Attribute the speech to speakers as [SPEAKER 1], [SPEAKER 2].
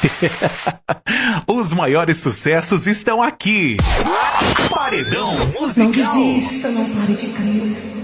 [SPEAKER 1] Os maiores sucessos estão aqui. Paredão Musical.
[SPEAKER 2] Não desista, não pare de crer.